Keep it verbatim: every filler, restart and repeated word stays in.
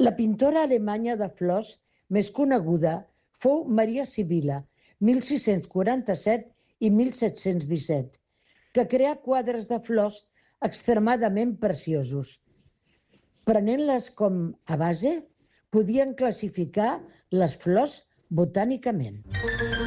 La pintora alemanya de flors més coneguda fou Maria Sibil·la, mil sis-cents quaranta-set i mil set-cents disset, que creà quadres de flors extremadament preciosos. Prenent-les com a base, podien classificar les flors botànicament.